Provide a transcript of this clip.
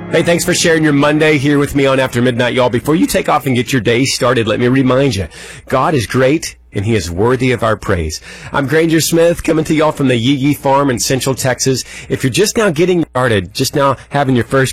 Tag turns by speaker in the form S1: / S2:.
S1: Hey, thanks for sharing your Monday here with me on After Midnight, y'all. Before you take off and get your day started, let me remind you, God is great and He is worthy of our praise. I'm Granger Smith, coming to y'all from the Yee Yee Farm in Central Texas. If you're just now getting started, just now having your first